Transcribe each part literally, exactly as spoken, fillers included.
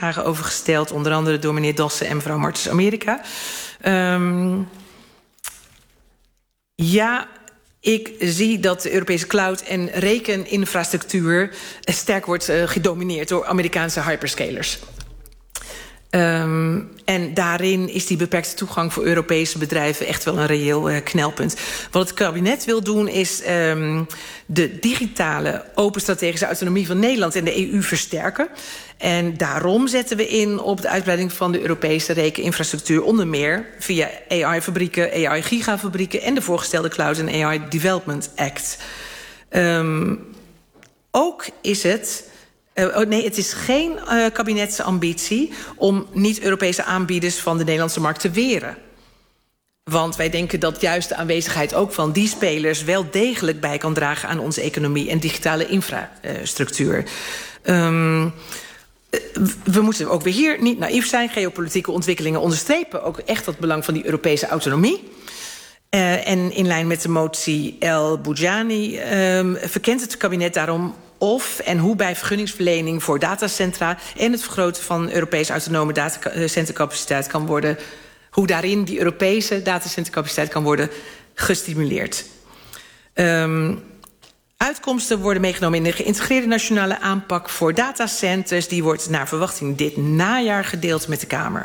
vragen over gesteld, onder andere door meneer Dassen en mevrouw Martens Amerika. Um, ja, ik zie dat de Europese cloud- en rekeninfrastructuur sterk wordt uh, gedomineerd door Amerikaanse hyperscalers. Um, en daarin is die beperkte toegang voor Europese bedrijven echt wel een reëel uh, knelpunt. Wat het kabinet wil doen is um, de digitale open strategische autonomie van Nederland en de E U versterken. En daarom zetten we in op de uitbreiding van de Europese rekeninfrastructuur, onder meer via A I-fabrieken, A I-gigafabrieken en de voorgestelde Cloud and A I Development Act. Um, ook is het Uh, oh nee, het is geen uh, kabinetsambitie om niet-Europese aanbieders van de Nederlandse markt te weren. Want wij denken dat juist de aanwezigheid ook van die spelers wel degelijk bij kan dragen aan onze economie en digitale infrastructuur. Um, we moeten ook weer hier niet naïef zijn. Geopolitieke ontwikkelingen onderstrepen ook echt het belang van die Europese autonomie. Uh, en in lijn met de motie El Boudjani um, verkent het kabinet daarom of en hoe bij vergunningsverlening voor datacentra en het vergroten van Europese autonome datacentercapaciteit kan worden, hoe daarin die Europese datacentercapaciteit kan worden gestimuleerd. Um, uitkomsten worden meegenomen in de geïntegreerde nationale aanpak voor datacenters. Die wordt naar verwachting dit najaar gedeeld met de Kamer.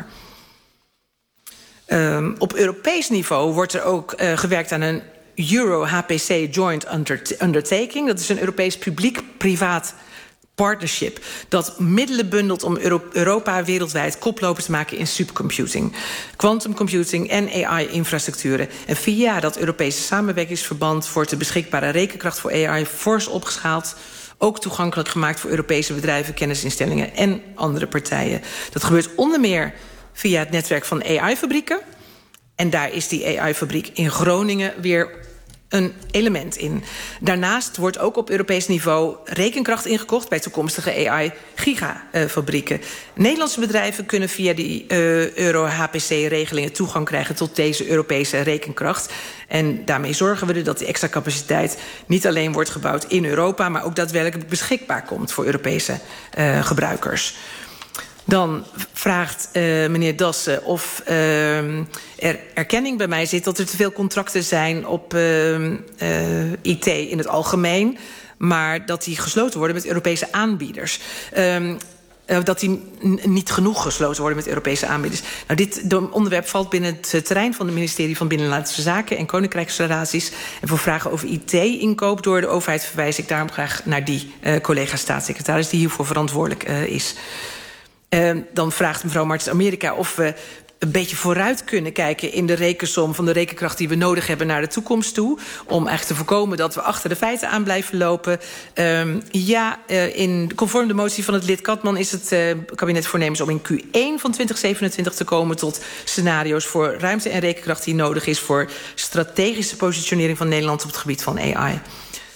Um, op Europees niveau wordt er ook uh, gewerkt aan een Euro-H P C Joint Undertaking. Dat is een Europees publiek-privaat partnership dat middelen bundelt om Euro Europa wereldwijd koploper te maken in supercomputing, quantum computing en A I-infrastructuren. En via dat Europese samenwerkingsverband wordt de beschikbare rekenkracht voor A I fors opgeschaald, ook toegankelijk gemaakt voor Europese bedrijven, kennisinstellingen en andere partijen. Dat gebeurt onder meer via het netwerk van A I-fabrieken. En daar is die A I-fabriek in Groningen weer een element in. Daarnaast wordt ook op Europees niveau rekenkracht ingekocht bij toekomstige A I-gigafabrieken. Nederlandse bedrijven kunnen via die uh, Euro-H P C-regelingen toegang krijgen tot deze Europese rekenkracht. En daarmee zorgen we er dat die extra capaciteit niet alleen wordt gebouwd in Europa, maar ook daadwerkelijk beschikbaar komt voor Europese uh, gebruikers. Dan vraagt uh, meneer Dassen of uh, er erkenning bij mij zit dat er te veel contracten zijn op uh, uh, I T in het algemeen, maar dat die gesloten worden met Europese aanbieders. Um, Uh, dat die niet genoeg gesloten worden met Europese aanbieders. Nou, dit onderwerp valt binnen het terrein van het ministerie van Binnenlandse Zaken en Koninkrijksrelaties. En voor vragen over I T-inkoop door de overheid verwijs ik daarom graag naar die uh, collega-staatssecretaris die hiervoor verantwoordelijk uh, is. Uh, dan vraagt mevrouw Martens Amerika of we een beetje vooruit kunnen kijken in de rekensom van de rekenkracht die we nodig hebben naar de toekomst toe, om eigenlijk te voorkomen dat we achter de feiten aan blijven lopen. Um, ja, uh, in conform de motie van het lid Katman is het uh, kabinet voornemens om in Q één van twintig zevenentwintig te komen tot scenario's voor ruimte en rekenkracht die nodig is voor strategische positionering van Nederland op het gebied van A I.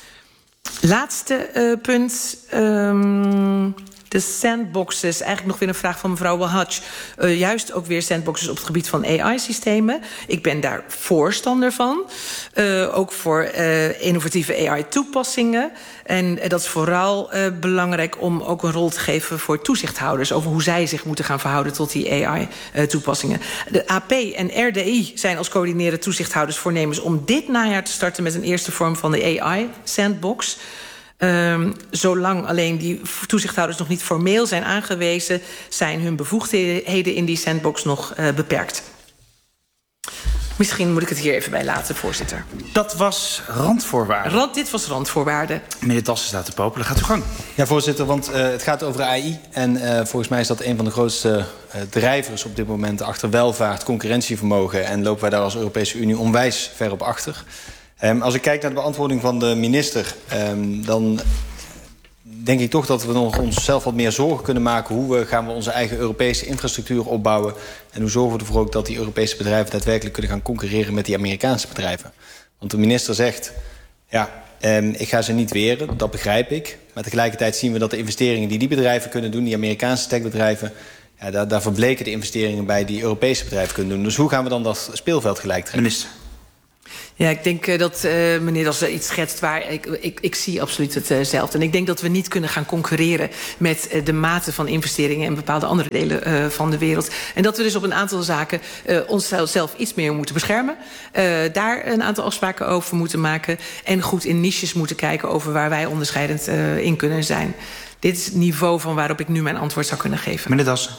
Laatste uh, punt. Um, De sandboxes, eigenlijk nog weer een vraag van mevrouw Walhaj. Uh, juist ook weer sandboxes op het gebied van A I-systemen. Ik ben daar voorstander van. Uh, ook voor uh, innovatieve A I-toepassingen. En uh, dat is vooral uh, belangrijk om ook een rol te geven voor toezichthouders over hoe zij zich moeten gaan verhouden tot die A I-toepassingen. Uh, de A P en R D I zijn als coördinerende toezichthouders voornemens om dit najaar te starten met een eerste vorm van de A I-sandbox. Um, zolang alleen die toezichthouders nog niet formeel zijn aangewezen, zijn hun bevoegdheden in die sandbox nog uh, beperkt. Misschien moet ik het hier even bij laten, voorzitter. Dat was randvoorwaarden. Rand, dit was randvoorwaarden. Meneer Dassen staat te popelen. Gaat u gang. Ja, voorzitter, want uh, het gaat over A I. En uh, volgens mij is dat een van de grootste uh, drijvers op dit moment achter welvaart, concurrentievermogen. En lopen wij daar als Europese Unie onwijs ver op achter. Um, als ik kijk naar de beantwoording van de minister, um, dan denk ik toch dat we nog onszelf wat meer zorgen kunnen maken. Hoe we, gaan we onze eigen Europese infrastructuur opbouwen? En hoe zorgen we ervoor ook dat die Europese bedrijven daadwerkelijk kunnen gaan concurreren met die Amerikaanse bedrijven? Want de minister zegt, ja, um, ik ga ze niet weren, dat begrijp ik. Maar tegelijkertijd zien we dat de investeringen die die bedrijven kunnen doen, die Amerikaanse techbedrijven, ja, daar, daar verbleken de investeringen bij die Europese bedrijven kunnen doen. Dus hoe gaan we dan dat speelveld gelijk trekken? Minister. Ja, ik denk uh, dat uh, meneer als iets schetst waar ik, ik, ik zie absoluut hetzelfde. Uh, en ik denk dat we niet kunnen gaan concurreren met uh, de mate van investeringen in bepaalde andere delen uh, van de wereld. En dat we dus op een aantal zaken uh, onszelf iets meer moeten beschermen. Uh, daar een aantal afspraken over moeten maken. En goed in niches moeten kijken over waar wij onderscheidend uh, in kunnen zijn. Dit is het niveau van waarop ik nu mijn antwoord zou kunnen geven. Meneer Dassen.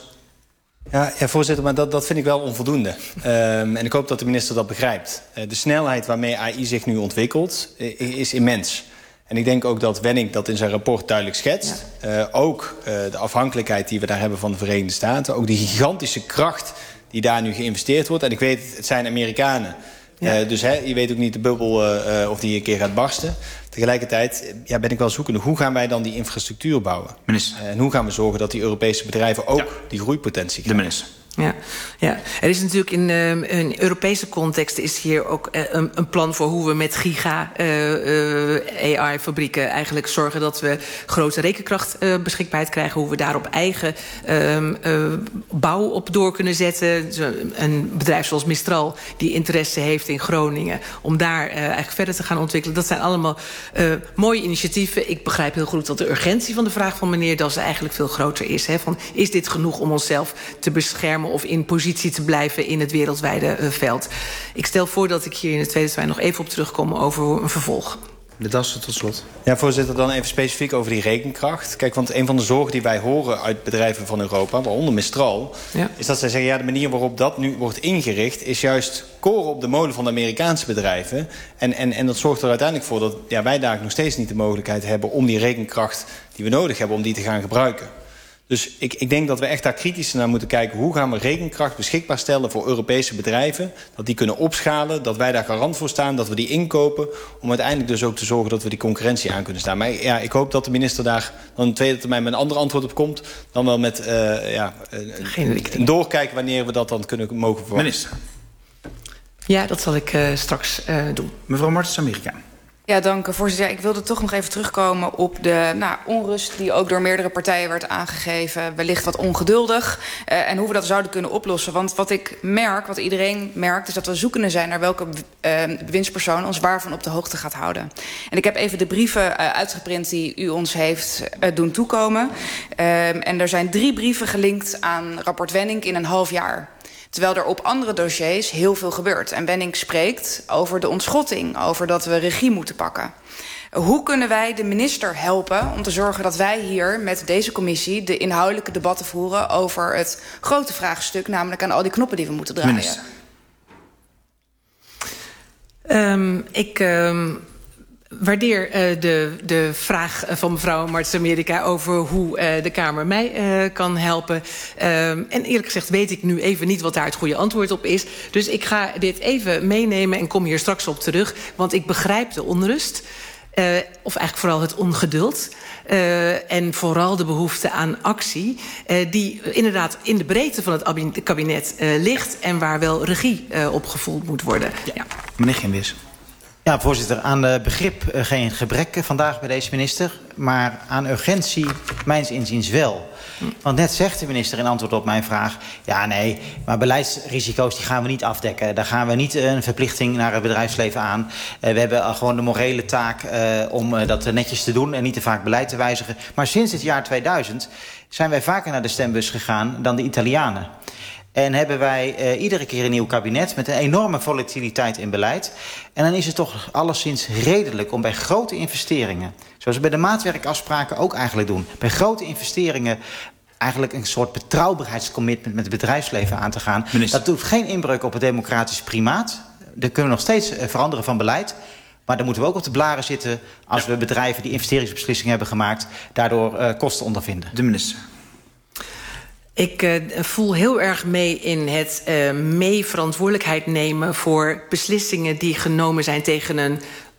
Ja, ja, voorzitter, maar dat, dat vind ik wel onvoldoende. Um, en ik hoop dat de minister dat begrijpt. Uh, de snelheid waarmee A I zich nu ontwikkelt uh, is immens. En ik denk ook dat Wenning dat in zijn rapport duidelijk schetst. Ja. Uh, ook uh, de afhankelijkheid die we daar hebben van de Verenigde Staten. Ook die gigantische kracht die daar nu geïnvesteerd wordt. En ik weet, het zijn Amerikanen. Ja. Uh, dus he, je weet ook niet de bubbel uh, of die een keer gaat barsten. Tegelijkertijd ja, ben ik wel zoekende. Hoe gaan wij dan die infrastructuur bouwen? Minister. Uh, en hoe gaan we zorgen dat die Europese bedrijven ook ja. die groeipotentie krijgen? De minister. Ja, ja, er is natuurlijk in uh, een Europese context is hier ook uh, een, een plan voor hoe we met giga uh, uh, A I-fabrieken eigenlijk zorgen dat we grote rekenkracht uh, beschikbaarheid krijgen. Hoe we daar op eigen uh, uh, bouw op door kunnen zetten. Dus een bedrijf zoals Mistral die interesse heeft in Groningen om daar uh, eigenlijk verder te gaan ontwikkelen. Dat zijn allemaal uh, mooie initiatieven. Ik begrijp heel goed dat de urgentie van de vraag van meneer Das eigenlijk veel groter is. Hè, van, is dit genoeg om onszelf te beschermen of in positie te blijven in het wereldwijde uh, veld. Ik stel voor dat ik hier in de tweede termijn nog even op terugkom over een vervolg. De Dassen tot slot. Ja, voorzitter, dan even specifiek over die rekenkracht. Kijk, want een van de zorgen die wij horen uit bedrijven van Europa, waaronder Mistral, ja. is dat zij zeggen, ja, de manier waarop dat nu wordt ingericht is juist koren op de molen van de Amerikaanse bedrijven. En, en, en dat zorgt er uiteindelijk voor dat ja, wij daar nog steeds niet de mogelijkheid hebben om die rekenkracht die we nodig hebben, om die te gaan gebruiken. Dus ik, ik denk dat we echt daar kritisch naar moeten kijken. Hoe gaan we rekenkracht beschikbaar stellen voor Europese bedrijven? Dat die kunnen opschalen, dat wij daar garant voor staan, dat we die inkopen, om uiteindelijk dus ook te zorgen dat we die concurrentie aan kunnen staan. Maar ja, ik hoop dat de minister daar dan in tweede termijn met een ander antwoord op komt. Dan wel met uh, ja, een, een doorkijken wanneer we dat dan kunnen mogen verwachten. Minister. Ja, dat zal ik uh, straks uh, doen. Mevrouw Martens, Amerika. Ja, dank u, voorzitter. Ik wilde toch nog even terugkomen op de nou, onrust die ook door meerdere partijen werd aangegeven. Wellicht wat ongeduldig. Uh, en hoe we dat zouden kunnen oplossen. Want wat ik merk, wat iedereen merkt, is dat we zoekende zijn naar welke uh, bewindspersoon ons waarvan op de hoogte gaat houden. En ik heb even de brieven uh, uitgeprint die u ons heeft uh, doen toekomen. Uh, en er zijn drie brieven gelinkt aan rapport Wenning in een half jaar. Terwijl er op andere dossiers heel veel gebeurt. En Wenning spreekt over de ontschotting, over dat we regie moeten pakken. Hoe kunnen wij de minister helpen om te zorgen dat wij hier met deze commissie de inhoudelijke debatten voeren over het grote vraagstuk, namelijk aan al die knoppen die we moeten draaien? Minister. Um, ik... Um... waardeer uh, de, de vraag van mevrouw Martens Amerika over hoe uh, de Kamer mij uh, kan helpen. Uh, en eerlijk gezegd weet ik nu even niet wat daar het goede antwoord op is. Dus ik ga dit even meenemen en kom hier straks op terug. Want ik begrijp de onrust. Uh, of eigenlijk vooral het ongeduld. Uh, en vooral de behoefte aan actie. Uh, die inderdaad in de breedte van het kabinet uh, ligt. En waar wel regie uh, op gevoeld moet worden. Ja. Ja. Meneer Gendis. Ja, voorzitter, aan begrip uh, geen gebrek vandaag bij deze minister, maar aan urgentie mijns inziens wel. Want net zegt de minister in antwoord op mijn vraag, ja nee, maar beleidsrisico's die gaan we niet afdekken. Daar gaan we niet uh, een verplichting naar het bedrijfsleven aan. Uh, we hebben uh, gewoon de morele taak uh, om uh, dat netjes te doen en niet te vaak beleid te wijzigen. Maar sinds het jaar tweeduizend zijn wij vaker naar de stembus gegaan dan de Italianen. En hebben wij uh, iedere keer een nieuw kabinet met een enorme volatiliteit in beleid. En dan is het toch alleszins redelijk om bij grote investeringen, zoals we bij de maatwerkafspraken ook eigenlijk doen, bij grote investeringen eigenlijk een soort betrouwbaarheidscommitment met het bedrijfsleven aan te gaan. Minister. Dat doet geen inbreuk op het democratisch primaat. Er kunnen nog steeds uh, veranderen van beleid. Maar dan moeten we ook op de blaren zitten als ja. we bedrijven die investeringsbeslissingen hebben gemaakt daardoor uh, kosten ondervinden. De minister. Ik uh, voel heel erg mee in het uh, mee verantwoordelijkheid nemen voor beslissingen die genomen zijn tegen een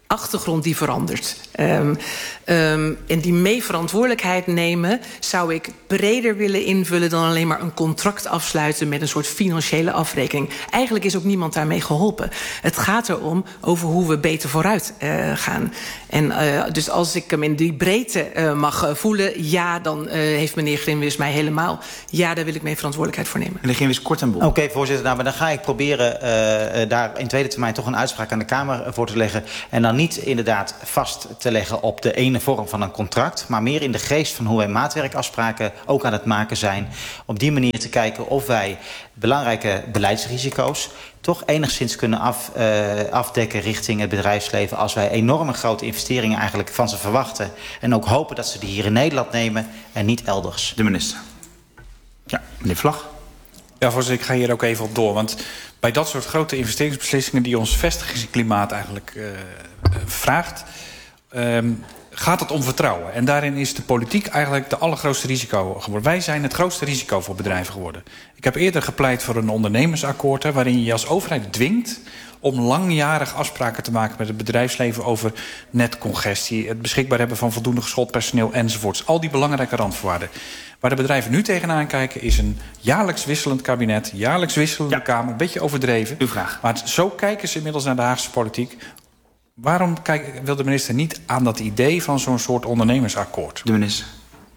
achtergrond die verandert. Um, um, en die mee verantwoordelijkheid nemen zou ik breder willen invullen dan alleen maar een contract afsluiten met een soort financiële afrekening. Eigenlijk is ook niemand daarmee geholpen. Het gaat erom over hoe we beter vooruit uh, gaan. En uh, dus als ik hem in die breedte uh, mag uh, voelen, ja, dan uh, heeft meneer Grimwis mij helemaal. Ja, daar wil ik mee verantwoordelijkheid voor nemen. Meneer Grimwis, kort en bond. Oké, okay, voorzitter, nou, maar dan ga ik proberen uh, daar in tweede termijn toch een uitspraak aan de Kamer voor te leggen. En dan niet inderdaad vast te leggen op de ene vorm van een contract, maar meer in de geest van hoe wij maatwerkafspraken ook aan het maken zijn. Op die manier te kijken of wij belangrijke beleidsrisico's toch enigszins kunnen af, uh, afdekken richting het bedrijfsleven als wij enorme grote investeringen eigenlijk van ze verwachten. En ook hopen dat ze die hier in Nederland nemen en niet elders. De minister. Ja, meneer Vlag. Ja, voorzitter, ik ga hier ook even op door. Want bij dat soort grote investeringsbeslissingen die ons vestigingsklimaat eigenlijk uh, vraagt, um, gaat het om vertrouwen. En daarin is de politiek eigenlijk de allergrootste risico geworden. Wij zijn het grootste risico voor bedrijven geworden. Ik heb eerder gepleit voor een ondernemersakkoord, hè, waarin je je als overheid dwingt om langjarig afspraken te maken met het bedrijfsleven over netcongestie, het beschikbaar hebben van voldoende geschoold personeel enzovoorts. Al die belangrijke randvoorwaarden. Waar de bedrijven nu tegenaan kijken is een jaarlijks wisselend kabinet, jaarlijks wisselende ja. Kamer, een beetje overdreven. Uw vraag. Maar zo kijken ze inmiddels naar de Haagse politiek. Waarom kijk, wil de minister niet aan dat idee van zo'n soort ondernemersakkoord? De minister.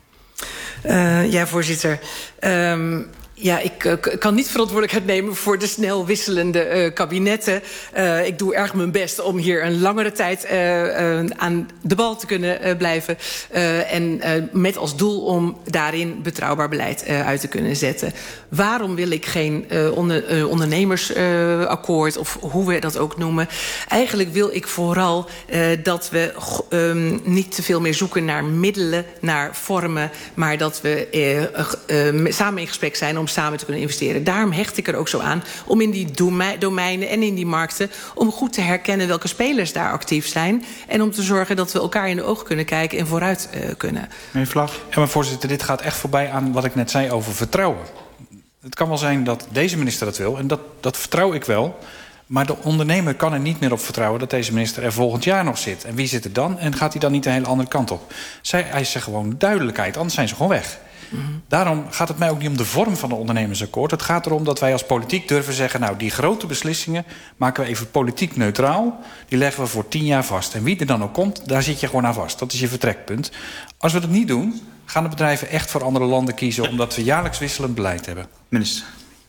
Uh, ja, voorzitter. Um, Ja, ik uh, kan niet verantwoordelijkheid nemen voor de snel wisselende uh, kabinetten. Uh, ik doe erg mijn best om hier een langere tijd uh, uh, aan de bal te kunnen uh, blijven. Uh, en uh, met als doel om daarin betrouwbaar beleid uh, uit te kunnen zetten. Waarom wil ik geen uh, onder, uh, ondernemersakkoord uh, of hoe we dat ook noemen? Eigenlijk wil ik vooral uh, dat we um, niet te veel meer zoeken naar middelen, naar vormen, maar dat we uh, uh, samen in gesprek zijn om samen te kunnen investeren. Daarom hecht ik er ook zo aan om in die domeinen en in die markten om goed te herkennen welke spelers daar actief zijn en om te zorgen dat we elkaar in de ogen kunnen kijken en vooruit uh, kunnen. Meneer Vlag. Ja, maar voorzitter, dit gaat echt voorbij aan wat ik net zei over vertrouwen. Het kan wel zijn dat deze minister dat wil en dat, dat vertrouw ik wel. Maar de ondernemer kan er niet meer op vertrouwen dat deze minister er volgend jaar nog zit. En wie zit er dan? En gaat hij dan niet een hele andere kant op? Zij eisen gewoon duidelijkheid, anders zijn ze gewoon weg. Mm-hmm. Daarom gaat het mij ook niet om de vorm van het ondernemersakkoord. Het gaat erom dat wij als politiek durven zeggen, nou, die grote beslissingen maken we even politiek neutraal. Die leggen we voor tien jaar vast. En wie er dan ook komt, daar zit je gewoon aan vast. Dat is je vertrekpunt. Als we dat niet doen, gaan de bedrijven echt voor andere landen kiezen, ja, omdat we jaarlijks wisselend beleid hebben. Minister.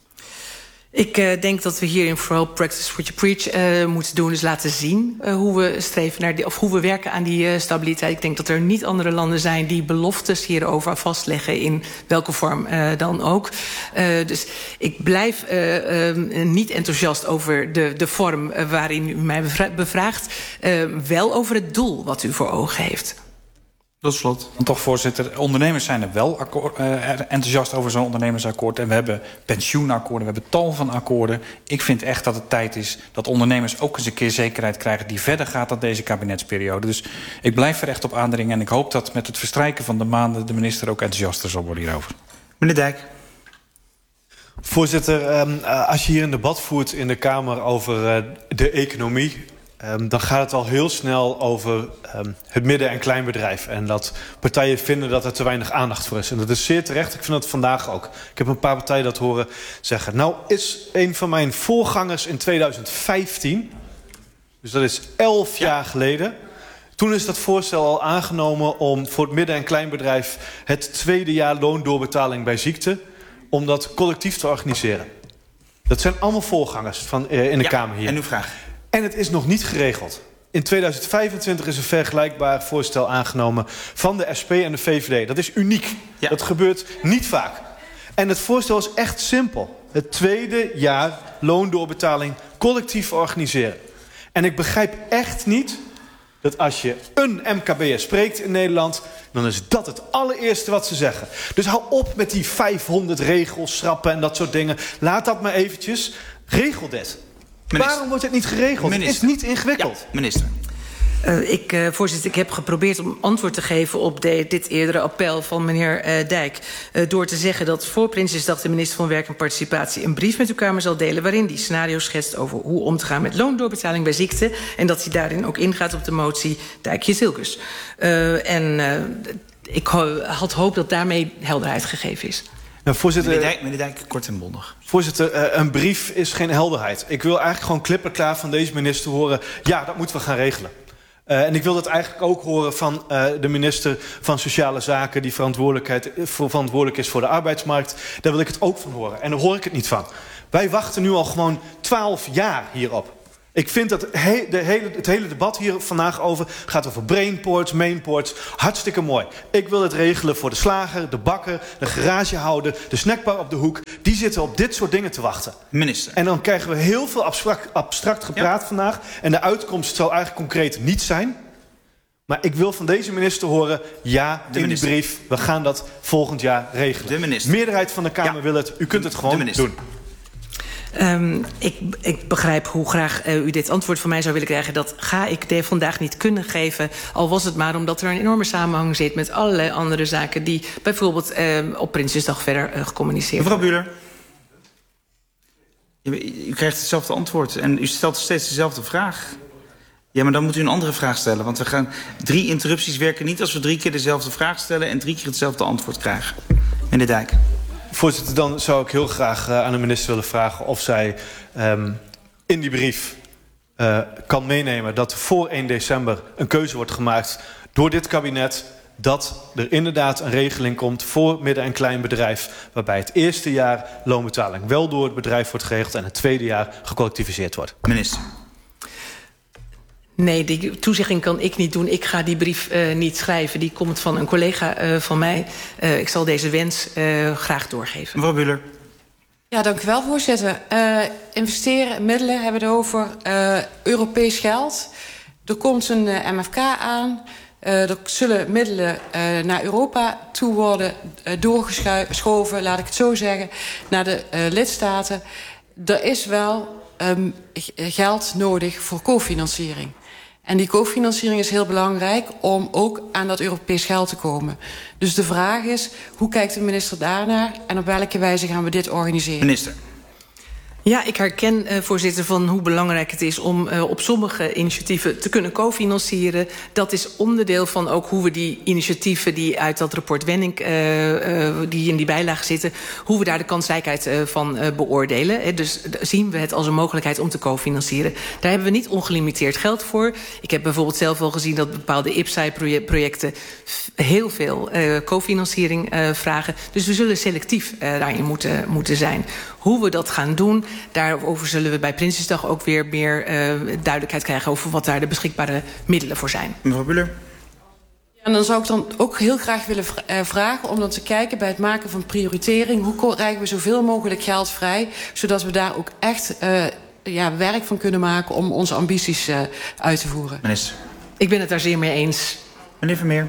Ik uh, denk dat we hierin vooral practice what you preach uh, moeten doen. Dus laten zien uh, hoe we streven naar die, of hoe we werken aan die uh, stabiliteit. Ik denk dat er niet andere landen zijn die beloftes hierover vastleggen in welke vorm uh, dan ook. Uh, dus ik blijf uh, uh, niet enthousiast over de, de vorm uh, waarin u mij bevra- bevraagt. Uh, wel over het doel wat u voor ogen heeft. Tot slot. Want toch, voorzitter, ondernemers zijn er wel akkoord, uh, enthousiast over zo'n ondernemersakkoord. En we hebben pensioenakkoorden, we hebben tal van akkoorden. Ik vind echt dat het tijd is dat ondernemers ook eens een keer zekerheid krijgen die verder gaat dan deze kabinetsperiode. Dus ik blijf er echt op aandringen en ik hoop dat met het verstrijken van de maanden de minister ook enthousiaster zal worden hierover. Meneer Dijk. Voorzitter, um, uh, als je hier een debat voert in de Kamer over uh, de economie, Um, dan gaat het al heel snel over um, het midden- en kleinbedrijf. En dat partijen vinden dat er te weinig aandacht voor is. En dat is zeer terecht. Ik vind dat vandaag ook. Ik heb een paar partijen dat horen zeggen. Nou is een van mijn voorgangers in tweeduizend vijftien... dus dat is elf ja. jaar geleden. Toen is dat voorstel al aangenomen om voor het midden- en kleinbedrijf het tweede jaar loondoorbetaling bij ziekte, om dat collectief te organiseren. Dat zijn allemaal voorgangers van, uh, in de ja, Kamer hier. En uw vraag? En het is nog niet geregeld. In tweeduizend vijfentwintig is een vergelijkbaar voorstel aangenomen van de S P en de V V D. Dat is uniek. Ja. Dat gebeurt niet vaak. En het voorstel is echt simpel. Het tweede jaar loondoorbetaling collectief organiseren. En ik begrijp echt niet dat als je een M K B'er spreekt in Nederland, dan is dat het allereerste wat ze zeggen. Dus hou op met die vijfhonderd regels schrappen en dat soort dingen. Laat dat maar eventjes. Regel dit. Minister. Waarom wordt het niet geregeld? Minister. Het is niet ingewikkeld. Ja, minister. Uh, ik, uh, voorzitter, ik heb geprobeerd om antwoord te geven op de, dit eerdere appel van meneer uh, Dijk. Uh, door te zeggen dat voor Prinsjesdag de minister van Werk en Participatie een brief met uw Kamer zal delen waarin die scenario schetst over hoe om te gaan met loondoorbetaling bij ziekte. En dat hij daarin ook ingaat op de motie Dijkje-Zilkes. Uh, en uh, ik ho- had hoop dat daarmee helderheid gegeven is. Nou, voorzitter, meneer Dijk, meneer Dijk, kort en bondig. Voorzitter, uh, een brief is geen helderheid. Ik wil eigenlijk gewoon klippenklaar van deze minister horen, ja, dat moeten we gaan regelen. Uh, en ik wil dat eigenlijk ook horen van uh, de minister van Sociale Zaken, die verantwoordelijkheid, verantwoordelijk is voor de arbeidsmarkt. Daar wil ik het ook van horen. En daar hoor ik het niet van. Wij wachten nu al gewoon twaalf jaar hierop. Ik vind dat he, de hele, het hele debat hier vandaag over gaat over brainports, mainports. Hartstikke mooi. Ik wil het regelen voor de slager, de bakker, de garagehouder, de snackbar op de hoek. Die zitten op dit soort dingen te wachten. Minister. En dan krijgen we heel veel abstract, abstract gepraat ja. vandaag. En de uitkomst zal eigenlijk concreet niet zijn. Maar ik wil van deze minister horen, ja, de in minister. Die brief, we gaan dat volgend jaar regelen. De minister. Meerderheid van de Kamer ja. wil het. U kunt het gewoon doen. Um, ik, ik begrijp hoe graag uh, u dit antwoord van mij zou willen krijgen. Dat ga ik de vandaag niet kunnen geven. Al was het maar omdat er een enorme samenhang zit met allerlei andere zaken die bijvoorbeeld uh, op Prinsjesdag verder uh, gecommuniceerd Mevrouw worden. Buhler. U krijgt hetzelfde antwoord en u stelt steeds dezelfde vraag. Ja, maar dan moet u een andere vraag stellen. Want we gaan drie interrupties werken niet als we drie keer dezelfde vraag stellen en drie keer hetzelfde antwoord krijgen. Meneer Dijk. Voorzitter, dan zou ik heel graag uh, aan de minister willen vragen of zij um, in die brief uh, kan meenemen dat voor één december een keuze wordt gemaakt door dit kabinet dat er inderdaad een regeling komt voor midden- en kleinbedrijf waarbij het eerste jaar loonbetaling wel door het bedrijf wordt geregeld en het tweede jaar gecollectiviseerd wordt. Minister. Nee, die toezegging kan ik niet doen. Ik ga die brief uh, niet schrijven. Die komt van een collega uh, van mij. Uh, ik zal deze wens uh, graag doorgeven. Mevrouw Buhler. Ja, dank u wel, voorzitter. Uh, investeren, middelen hebben we het over. Uh, Europees geld. Er komt een uh, M F K aan. Uh, er zullen middelen uh, naar Europa toe worden uh, doorgeschoven, laat ik het zo zeggen, naar de uh, lidstaten. Er is wel um, geld nodig voor cofinanciering. En die cofinanciering is heel belangrijk om ook aan dat Europees geld te komen. Dus de vraag is, hoe kijkt de minister daarnaar en op welke wijze gaan we dit organiseren? Minister. Ja, ik herken, uh, voorzitter, van hoe belangrijk het is om uh, op sommige initiatieven te kunnen cofinancieren. Dat is onderdeel van ook hoe we die initiatieven die uit dat rapport Wenning, uh, uh, die in die bijlage zitten, hoe we daar de kansrijkheid uh, van uh, beoordelen. He, dus zien we het als een mogelijkheid om te cofinancieren. Daar hebben we niet ongelimiteerd geld voor. Ik heb bijvoorbeeld zelf al gezien dat bepaalde I P S A-projecten heel veel uh, cofinanciering uh, vragen. Dus we zullen selectief uh, daarin moeten, moeten zijn. Hoe we dat gaan doen, daarover zullen we bij Prinsjesdag ook weer meer uh, duidelijkheid krijgen over wat daar de beschikbare middelen voor zijn. Mevrouw Buhler. Ja, en dan zou ik dan ook heel graag willen vragen om dan te kijken bij het maken van prioritering. Hoe krijgen we zoveel mogelijk geld vrij, zodat we daar ook echt uh, ja, werk van kunnen maken om onze ambities uh, uit te voeren. Minister. Ik ben het daar zeer mee eens. Meneer Vermeer.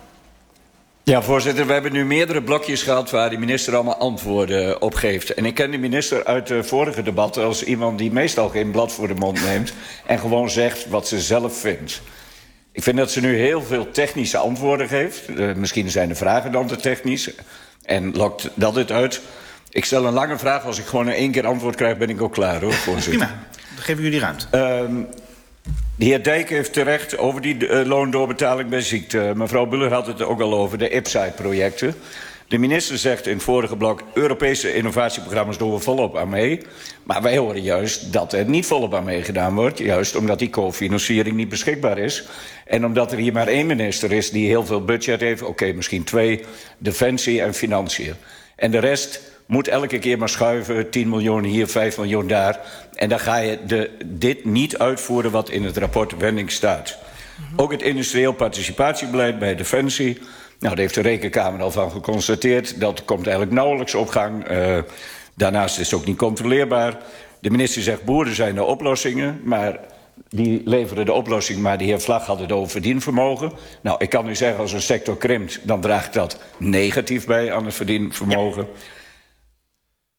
Ja, voorzitter, we hebben nu meerdere blokjes gehad waar de minister allemaal antwoorden op geeft. En ik ken de minister uit de vorige debatten als iemand die meestal geen blad voor de mond neemt en gewoon zegt wat ze zelf vindt. Ik vind dat ze nu heel veel technische antwoorden geeft. Uh, misschien zijn de vragen dan te technisch en lokt dat het uit. Ik stel een lange vraag, als ik gewoon in één keer antwoord krijg ben ik ook klaar hoor, voorzitter. Prima, dan geven jullie ruimte. Um, De heer Dijk heeft terecht over die uh, loondoorbetaling bij ziekte. Mevrouw Buhler had het ook al over de I P S A-projecten. De minister zegt in het vorige blok, Europese innovatieprogramma's doen we volop aan mee. Maar wij horen juist dat er niet volop aan meegedaan wordt. Juist omdat die cofinanciering niet beschikbaar is. En omdat er hier maar één minister is die heel veel budget heeft. Oké, okay, misschien twee, Defensie en Financiën. En de rest moet elke keer maar schuiven, tien miljoen hier, vijf miljoen daar. En dan ga je de, dit niet uitvoeren wat in het rapport Wenning staat. Mm-hmm. Ook het industrieel participatiebeleid bij Defensie. Nou, daar heeft de Rekenkamer al van geconstateerd. Dat komt eigenlijk nauwelijks op gang. Uh, daarnaast is het ook niet controleerbaar. De minister zegt, boeren zijn de oplossingen, maar die leveren de oplossing, maar de heer Vlag had het over verdienvermogen. Nou, ik kan u zeggen, als een sector krimpt, dan draagt dat negatief bij aan het verdienvermogen. Ja.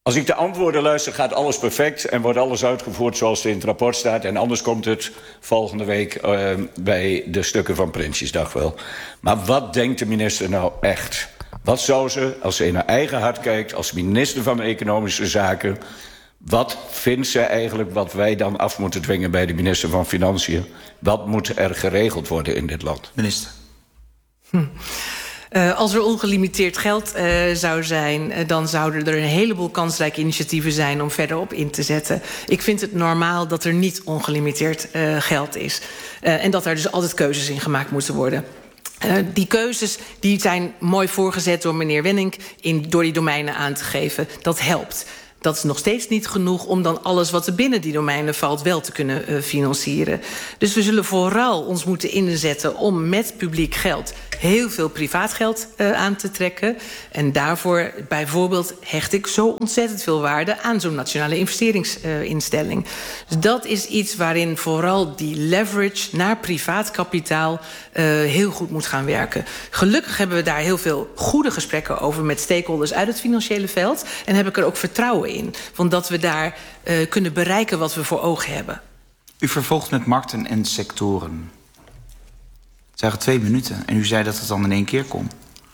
Als ik de antwoorden luister, gaat alles perfect en wordt alles uitgevoerd zoals het in het rapport staat. En anders komt het volgende week uh, bij de stukken van Prinsjesdag wel. Maar wat denkt de minister nou echt? Wat zou ze, als ze in haar eigen hart kijkt, als minister van Economische Zaken, wat vindt ze eigenlijk wat wij dan af moeten dwingen bij de minister van Financiën? Wat moet er geregeld worden in dit land? Minister. Hm. Uh, als er ongelimiteerd geld uh, zou zijn, uh, dan zouden er een heleboel kansrijke initiatieven zijn om verder op in te zetten. Ik vind het normaal dat er niet ongelimiteerd uh, geld is. Uh, en dat er dus altijd keuzes in gemaakt moeten worden. Uh, die keuzes die zijn mooi voorgezet door meneer Wenning in, door die domeinen aan te geven. Dat helpt. Dat is nog steeds niet genoeg om dan alles wat er binnen die domeinen valt wel te kunnen uh, financieren. Dus we zullen vooral ons moeten inzetten om met publiek geld heel veel privaat geld uh, aan te trekken. En daarvoor bijvoorbeeld hecht ik zo ontzettend veel waarde aan zo'n nationale investeringsinstelling. Uh, dus dat is iets waarin vooral die leverage naar privaat kapitaal uh, heel goed moet gaan werken. Gelukkig hebben we daar heel veel goede gesprekken over met stakeholders uit het financiële veld. En heb ik er ook vertrouwen in. Want dat we daar uh, kunnen bereiken wat we voor ogen hebben. U vervolgt met markten en sectoren. Het zijn twee minuten en u zei dat het dan in één keer kon.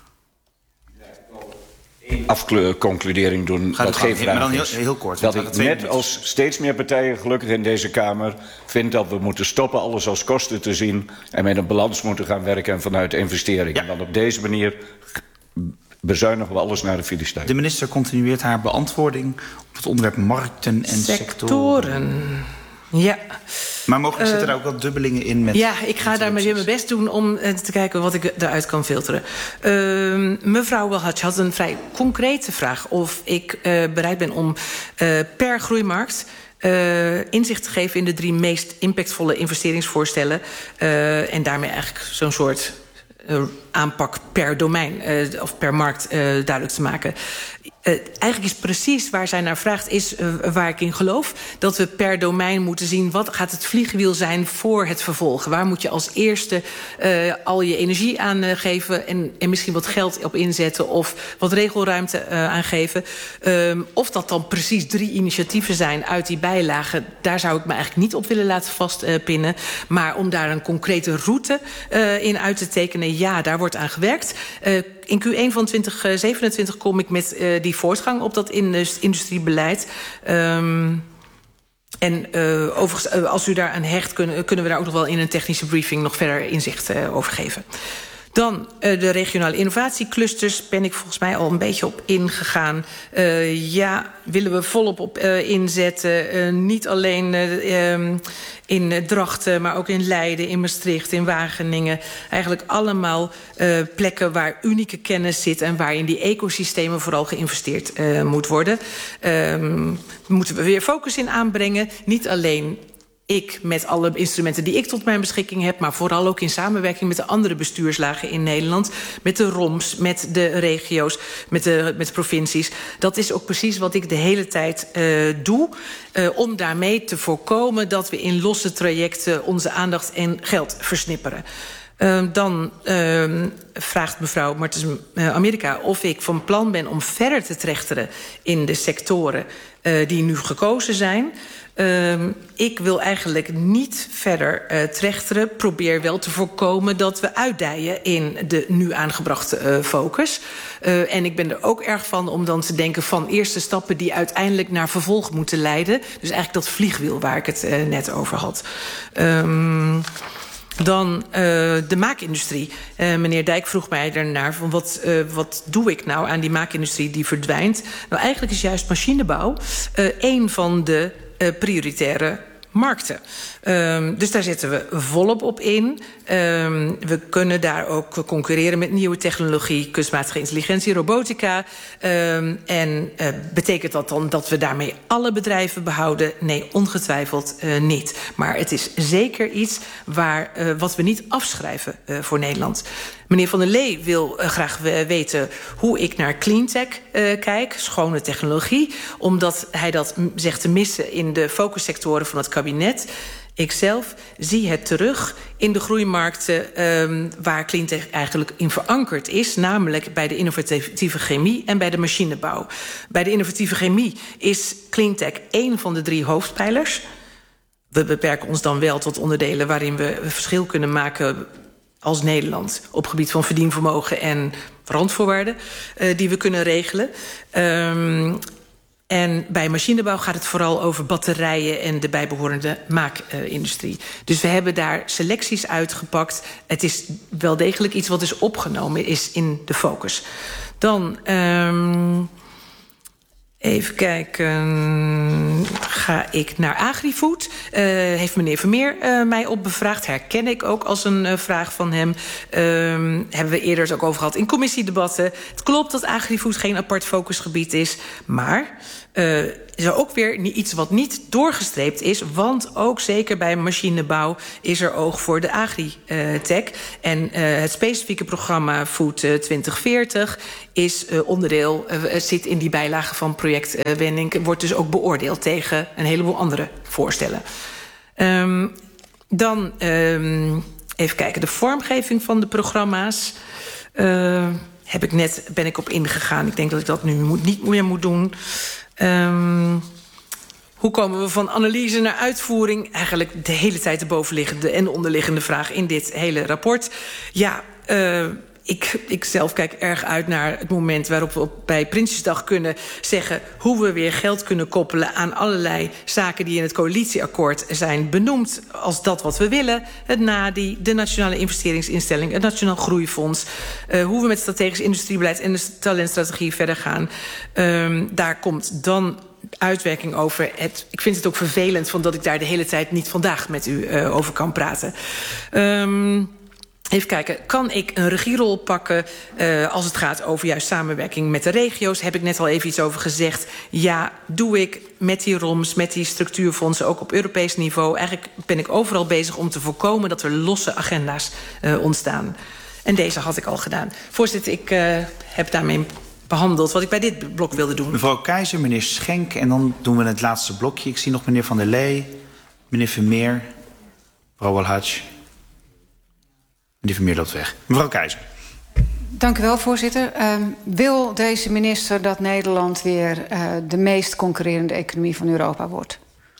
Afconcludering doen, Gaat dat geen vraag maar dan heel, is. heel kort. Dat ik net minuten. als steeds meer partijen gelukkig in deze Kamer vind dat we moeten stoppen alles als kosten te zien en met een balans moeten gaan werken en vanuit investeringen. Ja. Want op deze manier bezuinigen we alles naar de Filistijn. De minister continueert haar beantwoording op het onderwerp markten en sectoren. Sectoren. Ja. Maar mogelijk zitten uh, er ook wat dubbelingen in met... Ja, ik ga daar weer mijn best doen om uh, te kijken wat ik eruit kan filteren. Uh, mevrouw Welhaj had een vrij concrete vraag of ik uh, bereid ben om uh, per groeimarkt Uh, inzicht te geven in de drie meest impactvolle investeringsvoorstellen. Uh, en daarmee eigenlijk zo'n soort uh, aanpak per domein uh, of per markt uh, duidelijk te maken. Uh, eigenlijk is precies waar zij naar vraagt, is uh, waar ik in geloof. Dat we per domein moeten zien wat gaat het vliegwiel zijn voor het vervolgen. Waar moet je als eerste uh, al je energie aan uh, geven en, en misschien wat geld op inzetten of wat regelruimte uh, aangeven. Um, of dat dan precies drie initiatieven zijn uit die bijlagen, daar zou ik me eigenlijk niet op willen laten vastpinnen. Uh, maar om daar een concrete route uh, in uit te tekenen, ja, daar wordt aan gewerkt. Uh, In Q één van twintig zevenentwintig kom ik met uh, die voortgang op dat industriebeleid. Um, en uh, overigens, uh, als u daar aan hecht, kunnen, kunnen we daar ook nog wel in een technische briefing nog verder inzicht uh, over geven. Dan uh, de regionale innovatieclusters ben ik volgens mij al een beetje op ingegaan. Uh, ja, willen we volop op uh, inzetten. Uh, niet alleen uh, um, in uh, Drachten, maar ook in Leiden, in Maastricht, in Wageningen. Eigenlijk allemaal uh, plekken waar unieke kennis zit en waar in die ecosystemen vooral geïnvesteerd uh, moet worden. Um, moeten we weer focus in aanbrengen. Niet alleen ik met alle instrumenten die ik tot mijn beschikking heb, maar vooral ook in samenwerking met de andere bestuurslagen in Nederland, met de R O M's, met de regio's, met de, met de provincies. Dat is ook precies wat ik de hele tijd uh, doe, uh, om daarmee te voorkomen dat we in losse trajecten onze aandacht en geld versnipperen. Uh, dan uh, vraagt mevrouw Martens uh, Amerika of ik van plan ben om verder te trechteren in de sectoren uh, die nu gekozen zijn. Uh, ik wil eigenlijk niet verder uh, trechteren. Probeer wel te voorkomen dat we uitdijen in de nu aangebrachte uh, focus. Uh, en ik ben er ook erg van om dan te denken van eerste stappen die uiteindelijk naar vervolg moeten leiden. Dus eigenlijk dat vliegwiel waar ik het uh, net over had. Um, Dan uh, de maakindustrie. Uh, meneer Dijk vroeg mij daarnaar van wat, uh, wat doe ik nou aan die maakindustrie die verdwijnt. Nou, eigenlijk is juist machinebouw uh, een van de uh, prioritaire markten. Um, dus daar zetten we volop op in. Um, we kunnen daar ook concurreren met nieuwe technologie, kunstmatige intelligentie, robotica. Um, en uh, betekent dat dan dat we daarmee alle bedrijven behouden? Nee, ongetwijfeld uh, niet. Maar het is zeker iets waar, uh, wat we niet afschrijven uh, voor Nederland. Meneer Van der Lee wil uh, graag weten hoe ik naar cleantech uh, kijk, schone technologie, omdat hij dat zegt te missen in de focussectoren van het kabinet. Ikzelf zie het terug in de groeimarkten um, waar cleantech eigenlijk in verankerd is, namelijk bij de innovatieve chemie en bij de machinebouw. Bij de innovatieve chemie is cleantech één van de drie hoofdpijlers. We beperken ons dan wel tot onderdelen waarin we verschil kunnen maken als Nederland op gebied van verdienvermogen en randvoorwaarden uh, die we kunnen regelen. Um, En bij machinebouw gaat het vooral over batterijen en de bijbehorende maakindustrie. Dus we hebben daar selecties uitgepakt. Het is wel degelijk iets wat is opgenomen is in de focus. Dan um, even kijken, ga ik naar agrifood. Uh, heeft meneer Vermeer uh, mij op bevraagd. Herken ik ook als een uh, vraag van hem. Um, hebben we eerder het ook over gehad in commissiedebatten. Het klopt dat agrifood geen apart focusgebied is. Maar uh, is er ook weer iets wat niet doorgestreept is. Want ook zeker bij machinebouw is er oog voor de agritech. En uh, het specifieke programma Food uh, twintig veertig is uh, onderdeel, uh, zit in die bijlage van project uh, Wendink. Wordt dus ook beoordeeld tegen een heleboel andere voorstellen. Um, dan um, even kijken, de vormgeving van de programma's. Uh, heb ik net, ben ik op ingegaan. Ik denk dat ik dat nu moet, niet meer moet doen. Um, hoe komen we van analyse naar uitvoering? Eigenlijk de hele tijd de bovenliggende en de onderliggende vraag in dit hele rapport. Ja, uh, ik, ik zelf kijk erg uit naar het moment waarop we op, bij Prinsjesdag kunnen zeggen hoe we weer geld kunnen koppelen aan allerlei zaken die in het coalitieakkoord zijn benoemd als dat wat we willen. Het N A D I, de Nationale Investeringsinstelling, het Nationaal Groeifonds. Uh, hoe we met strategisch industriebeleid en de talentstrategie verder gaan. Um, daar komt dan uitwerking over. Het, ik vind het ook vervelend van dat ik daar de hele tijd niet vandaag met u uh, over kan praten. Um, Even kijken, kan ik een regierol pakken uh, als het gaat over juist samenwerking met de regio's? Heb ik net al even iets over gezegd. Ja, doe ik met die R O M's, met die structuurfondsen, ook op Europees niveau. Eigenlijk ben ik overal bezig om te voorkomen dat er losse agenda's uh, ontstaan. En deze had ik al gedaan. Voorzitter, ik uh, heb daarmee behandeld wat ik bij dit blok wilde doen. Mevrouw Keizer, meneer Schenk en dan doen we het laatste blokje. Ik zie nog meneer Van der Lee, meneer Vermeer, mevrouw Walhadj. Die Vermeer loopt weg. Mevrouw Keizer. Dank u wel, voorzitter. Uh, wil deze minister dat Nederland weer uh, de meest concurrerende economie van Europa wordt?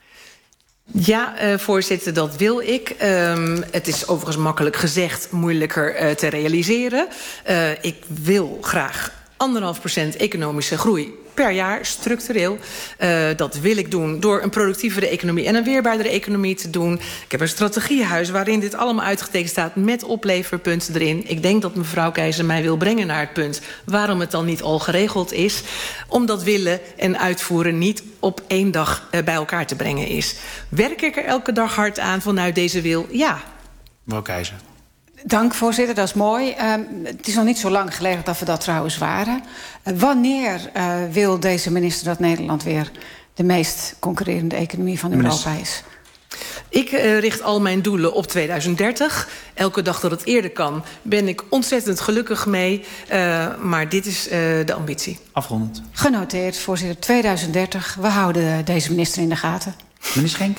Ja, uh, voorzitter, dat wil ik. Um, het is overigens makkelijk gezegd, moeilijker uh, te realiseren. Uh, ik wil graag anderhalf procent economische groei per jaar, structureel. Uh, dat wil ik doen door een productievere economie en een weerbaardere economie te doen. Ik heb een strategiehuis waarin dit allemaal uitgetekend staat met opleverpunten erin. Ik denk dat mevrouw Keizer mij wil brengen naar het punt waarom het dan niet al geregeld is. Omdat willen en uitvoeren niet op één dag uh, bij elkaar te brengen is. Werk ik er elke dag hard aan vanuit deze wil? Ja. Mevrouw Keizer. Dank, voorzitter, dat is mooi. Uh, het is nog niet zo lang geleden dat we dat trouwens waren. Uh, wanneer uh, wil deze minister dat Nederland weer de meest concurrerende economie van Europa is? Ik uh, richt al mijn doelen op tweeduizend dertig. Elke dag dat het eerder kan, ben ik ontzettend gelukkig mee. Uh, maar dit is uh, de ambitie. Afrondend. Genoteerd, voorzitter, tweeduizend dertig. We houden deze minister in de gaten. Meneer Schenk.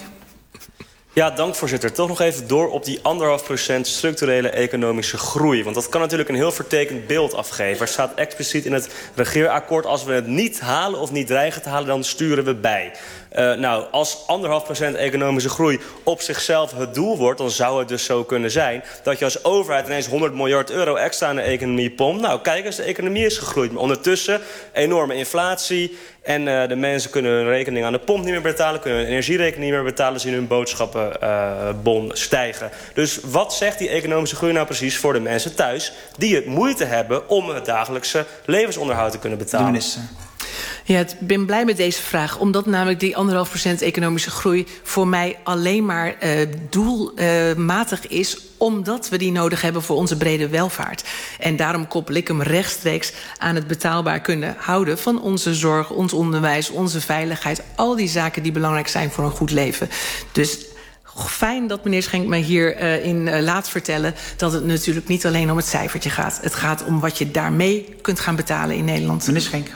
Ja, dank voorzitter. Toch nog even door op die anderhalf procent structurele economische groei. Want dat kan natuurlijk een heel vertekend beeld afgeven. Er staat expliciet in het regeerakkoord, als we het niet halen of niet dreigen te halen, dan sturen we bij. Uh, nou, als anderhalf procent economische groei op zichzelf het doel wordt, dan zou het dus zo kunnen zijn dat je als overheid ineens honderd miljard euro extra in de economie pompt. Nou, kijk eens, de economie is gegroeid. Maar ondertussen enorme inflatie. En uh, de mensen kunnen hun rekening aan de pomp niet meer betalen, kunnen hun energierekening niet meer betalen, zien hun boodschappenbon uh, stijgen. Dus wat zegt die economische groei nou precies voor de mensen thuis die het moeite hebben om het dagelijkse levensonderhoud te kunnen betalen? De minister. Ja, ik ben blij met deze vraag, omdat namelijk die anderhalf procent economische groei voor mij alleen maar uh, doelmatig uh, is, omdat we die nodig hebben voor onze brede welvaart. En daarom koppel ik hem rechtstreeks aan het betaalbaar kunnen houden van onze zorg, ons onderwijs, onze veiligheid, al die zaken die belangrijk zijn voor een goed leven. Dus fijn dat meneer Schenk mij hierin uh, laat vertellen dat het natuurlijk niet alleen om het cijfertje gaat. Het gaat om wat je daarmee kunt gaan betalen in Nederland. Meneer Schenk.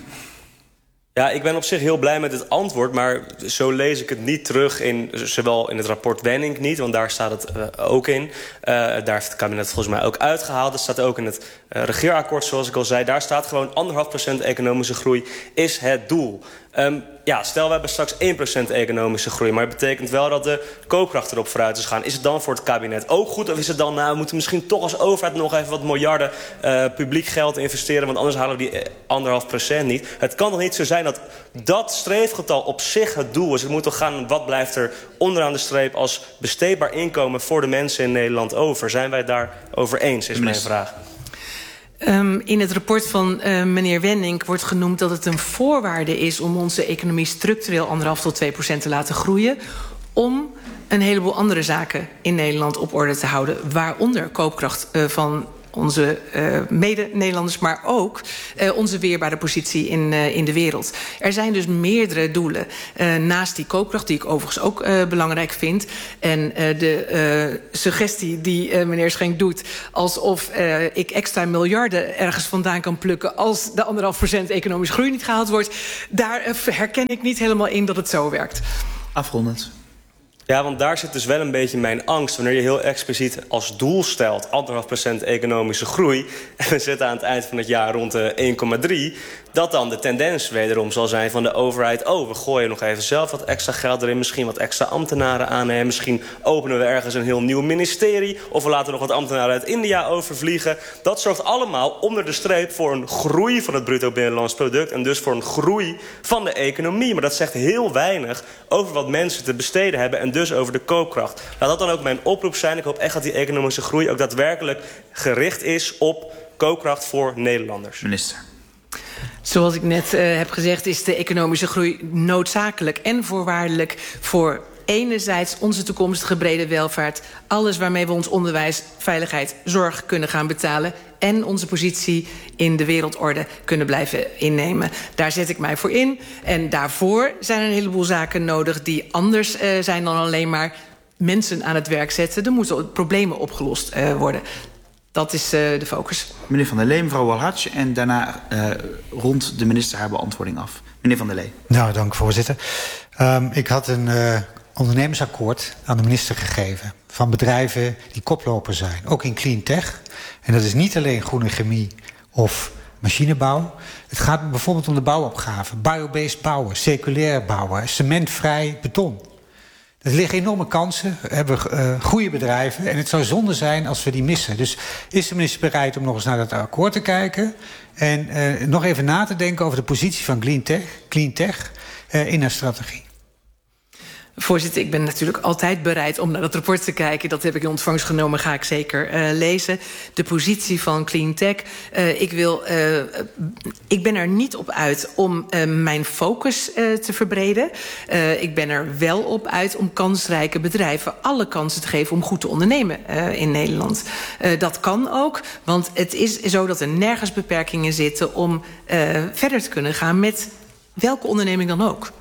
Ja, ik ben op zich heel blij met het antwoord, maar zo lees ik het niet terug in, zowel in het rapport Wenning niet, want daar staat het uh, ook in. Uh, daar heeft het kabinet volgens mij ook uitgehaald. Het staat ook in het uh, regeerakkoord, zoals ik al zei. Daar staat gewoon anderhalf procent economische groei is het doel. Um, ja, stel we hebben straks één procent economische groei, maar het betekent wel dat de koopkracht erop vooruit is gaan. Is het dan voor het kabinet ook goed? Of is het dan, nou, we moeten misschien toch als overheid nog even wat miljarden uh, publiek geld investeren, want anders halen we die anderhalf procent niet. Het kan toch niet zo zijn dat dat streefgetal op zich het doel is. Het moet toch gaan, wat blijft er onderaan de streep als besteedbaar inkomen voor de mensen in Nederland over? Zijn wij het daarover eens, is mijn vraag. Um, in het rapport van uh, meneer Wenning wordt genoemd dat het een voorwaarde is om onze economie structureel anderhalf tot twee procent te laten groeien, om een heleboel andere zaken in Nederland op orde te houden, waaronder koopkracht uh, van onze uh, mede-Nederlanders, maar ook uh, onze weerbare positie in, uh, in de wereld. Er zijn dus meerdere doelen. Uh, naast die koopkracht, die ik overigens ook uh, belangrijk vind, en uh, de uh, suggestie die uh, meneer Schenk doet, alsof uh, ik extra miljarden ergens vandaan kan plukken als de anderhalf procent economische groei niet gehaald wordt, daar uh, herken ik niet helemaal in dat het zo werkt. Afrondend. Ja, want daar zit dus wel een beetje mijn angst. Wanneer je heel expliciet als doel stelt anderhalf procent economische groei, en we zitten aan het eind van het jaar rond de één komma drie... dat dan de tendens wederom zal zijn van de overheid, oh, we gooien nog even zelf wat extra geld erin, misschien wat extra ambtenaren aannemen, misschien openen we ergens een heel nieuw ministerie, of we laten nog wat ambtenaren uit India overvliegen. Dat zorgt allemaal onder de streep voor een groei van het bruto binnenlands product en dus voor een groei van de economie. Maar dat zegt heel weinig over wat mensen te besteden hebben en dus over de koopkracht. Laat dat dan ook mijn oproep zijn. Ik hoop echt dat die economische groei ook daadwerkelijk gericht is op koopkracht voor Nederlanders. Minister. Zoals ik net uh, heb gezegd, is de economische groei noodzakelijk en voorwaardelijk voor enerzijds onze toekomstige brede welvaart, alles waarmee we ons onderwijs, veiligheid, zorg kunnen gaan betalen en onze positie in de wereldorde kunnen blijven innemen. Daar zet ik mij voor in. En daarvoor zijn er een heleboel zaken nodig die anders uh, zijn dan alleen maar mensen aan het werk zetten. Er moeten problemen opgelost uh, worden. Dat is uh, de focus. Meneer Van der Lee, mevrouw Walhadj, en daarna uh, rond de minister haar beantwoording af. Meneer Van der Lee. Nou, dank voorzitter. Um, ik had een uh, ondernemersakkoord aan de minister gegeven van bedrijven die koploper zijn, ook in clean tech. En dat is niet alleen groene chemie of machinebouw. Het gaat bijvoorbeeld om de bouwopgave. Biobased bouwen, circulair bouwen, cementvrij beton. Er liggen enorme kansen, we hebben uh, goede bedrijven en het zou zonde zijn als we die missen. Dus is de minister bereid om nog eens naar dat akkoord te kijken en uh, nog even na te denken over de positie van clean tech, clean tech uh, in haar strategie? Voorzitter, ik ben natuurlijk altijd bereid om naar dat rapport te kijken. Dat heb ik in ontvangst genomen, ga ik zeker uh, lezen. De positie van Clean Tech. Uh, ik, wil, uh, ik ben er niet op uit om uh, mijn focus uh, te verbreden. Uh, ik ben er wel op uit om kansrijke bedrijven alle kansen te geven om goed te ondernemen uh, in Nederland. Uh, dat kan ook, want het is zo dat er nergens beperkingen zitten om uh, verder te kunnen gaan met welke onderneming dan ook.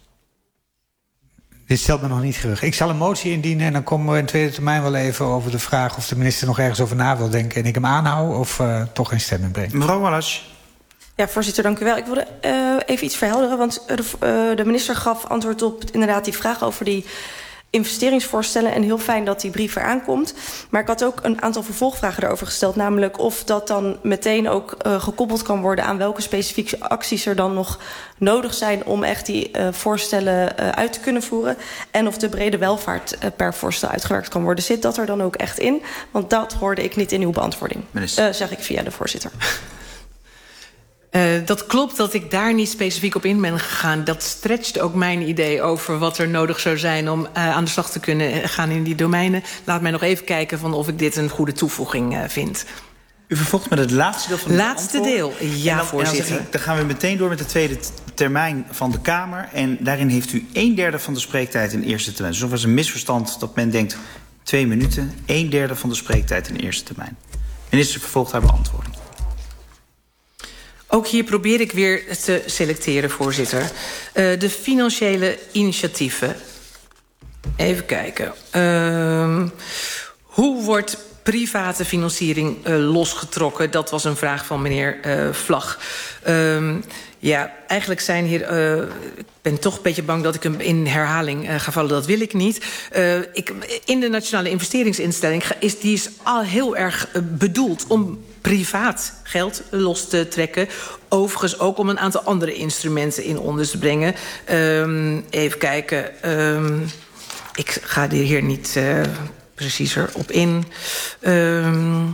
Dit stelt me nog niet gerust. Ik zal een motie indienen en dan komen we in tweede termijn wel even over de vraag of de minister nog ergens over na wil denken en ik hem aanhoud of uh, toch geen stemming breng. Mevrouw Walhadj. Ja, voorzitter, dank u wel. Ik wilde uh, even iets verhelderen, want de, uh, de minister gaf antwoord op inderdaad die vraag over die investeringsvoorstellen en heel fijn dat die brief eraan komt. Maar ik had ook een aantal vervolgvragen erover gesteld, namelijk of dat dan meteen ook uh, gekoppeld kan worden aan welke specifieke acties er dan nog nodig zijn om echt die uh, voorstellen uh, uit te kunnen voeren en of de brede welvaart uh, per voorstel uitgewerkt kan worden. Zit dat er dan ook echt in? Want dat hoorde ik niet in uw beantwoording. Uh, zeg ik via de voorzitter. Uh, dat klopt dat ik daar niet specifiek op in ben gegaan. Dat stretcht ook mijn idee over wat er nodig zou zijn om uh, aan de slag te kunnen gaan in die domeinen. Laat mij nog even kijken van of ik dit een goede toevoeging uh, vind. U vervolgt met het laatste deel van het Laatste deel, ja, dan, voorzitter. Dan, ik, dan gaan we meteen door met de tweede termijn van de Kamer. En daarin heeft u een derde van de spreektijd in eerste termijn. Dus er was een misverstand dat men denkt twee minuten. Een derde van de spreektijd in eerste termijn. Minister vervolgt haar beantwoording. Ook hier probeer ik weer te selecteren, voorzitter. Uh, de financiële initiatieven. Even kijken. Uh, hoe wordt private financiering uh, losgetrokken? Dat was een vraag van meneer uh, Vlag. Uh, ja, eigenlijk zijn hier... Uh, ik ben toch een beetje bang dat ik hem in herhaling uh, ga vallen. Dat wil ik niet. Uh, ik, in de Nationale Investeringsinstelling is die is al heel erg uh, bedoeld om privaat geld los te trekken. Overigens ook om een aantal andere instrumenten in onder te brengen. Um, even kijken. Um, ik ga er hier niet uh, preciezer op in. Um,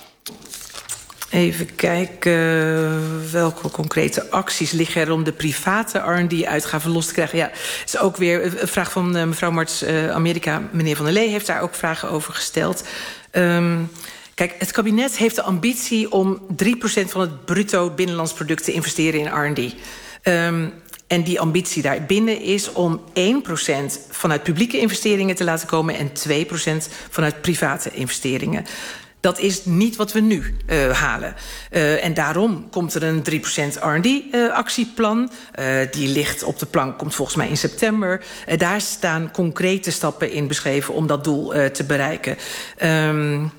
even kijken. Welke concrete acties liggen er om de private R en D-uitgaven los te krijgen? Ja, het is ook weer een vraag van uh, mevrouw Marts uh, Amerika. Meneer Van der Lee heeft daar ook vragen over gesteld. Um, Kijk, het kabinet heeft de ambitie om drie procent van het bruto binnenlands product te investeren in R en D. Um, en die ambitie daarbinnen is om één procent vanuit publieke investeringen te laten komen en twee procent vanuit private investeringen. Dat is niet wat we nu uh, halen. Uh, en daarom komt er een drie procent R en D-actieplan. Uh, die ligt op de plank, komt volgens mij in september. Uh, daar staan concrete stappen in beschreven om dat doel uh, te bereiken. Um,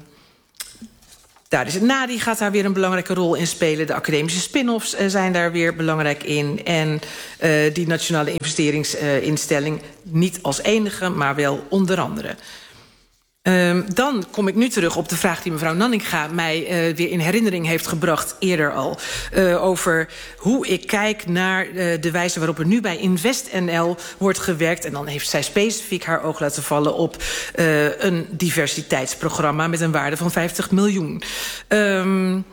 Daar is het NADI gaat daar weer een belangrijke rol in spelen. De academische spin-offs uh, zijn daar weer belangrijk in. En uh, die nationale investeringsinstelling uh, niet als enige, maar wel onder andere. Um, dan kom ik nu terug op de vraag die mevrouw Nanninga mij uh, weer in herinnering heeft gebracht eerder al. Uh, over hoe ik kijk naar uh, de wijze waarop er nu bij InvestNL wordt gewerkt. En dan heeft zij specifiek haar oog laten vallen op uh, een diversiteitsprogramma met een waarde van vijftig miljoen. Um,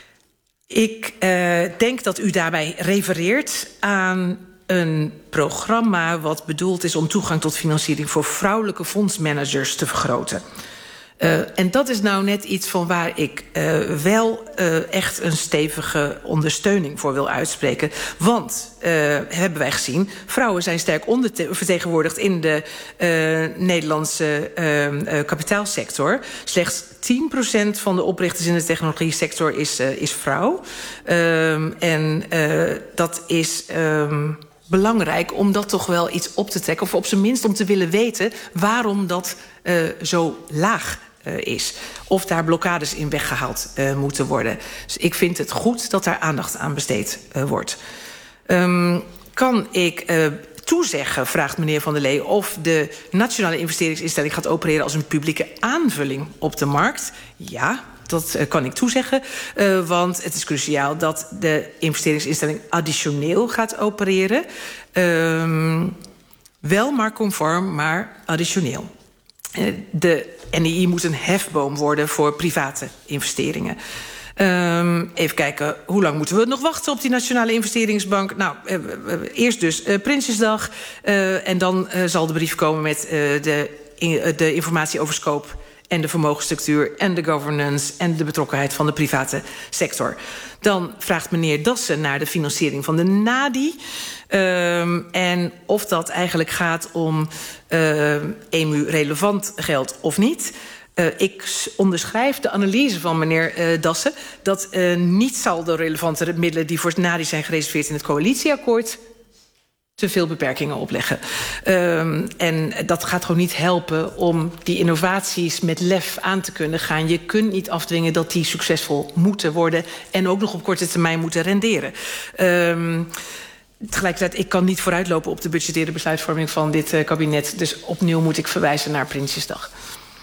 ik uh, denk dat u daarbij refereert aan een programma wat bedoeld is om toegang tot financiering voor vrouwelijke fondsmanagers te vergroten. Uh, en dat is nou net iets van waar ik uh, wel uh, echt een stevige ondersteuning voor wil uitspreken. Want, uh, hebben wij gezien, vrouwen zijn sterk ondervertegenwoordigd in de uh, Nederlandse uh, uh, kapitaalsector. Slechts tien procent van de oprichters in de technologie-sector is, uh, is vrouw. Uh, en uh, dat is Uh, belangrijk om dat toch wel iets op te trekken. Of op zijn minst om te willen weten waarom dat uh, zo laag uh, is. Of daar blokkades in weggehaald uh, moeten worden. Dus ik vind het goed dat daar aandacht aan besteed uh, wordt. Um, kan ik uh, toezeggen, vraagt meneer Van der Lee, of de Nationale Investeringsinstelling gaat opereren als een publieke aanvulling op de markt? Ja, dat uh, kan ik toezeggen. Uh, want het is cruciaal dat de investeringsinstelling additioneel gaat opereren. Uh, wel maar conform, maar additioneel. Uh, de N I I moet een hefboom worden voor private investeringen. Um, even kijken, hoe lang moeten we nog wachten op die Nationale Investeringsbank? Nou, uh, uh, eerst dus uh, Prinsjesdag. Uh, en dan uh, zal de brief komen met uh, de, uh, de informatie over scope en de vermogensstructuur en de governance en de betrokkenheid van de private sector. Dan vraagt meneer Dassen naar de financiering van de NADI. Um, en of dat eigenlijk gaat om uh, E M U-relevant geld of niet. Uh, ik onderschrijf de analyse van meneer uh, Dassen dat uh, niet saldo-relevante middelen die voor NADI zijn gereserveerd in het coalitieakkoord te veel beperkingen opleggen. Um, en dat gaat gewoon niet helpen om die innovaties met lef aan te kunnen gaan. Je kunt niet afdwingen dat die succesvol moeten worden en ook nog op korte termijn moeten renderen. Um, tegelijkertijd, ik kan niet vooruitlopen op de budgettaire besluitvorming van dit uh, kabinet. Dus opnieuw moet ik verwijzen naar Prinsjesdag.